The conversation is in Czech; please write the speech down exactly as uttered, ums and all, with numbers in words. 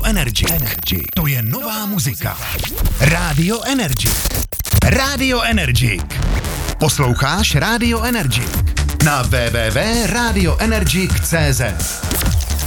Energy. Energy. To je nová muzika. Radio Energy. Radio Energy. Posloucháš Radio Energy na w w w tečka radio energy tečka c z.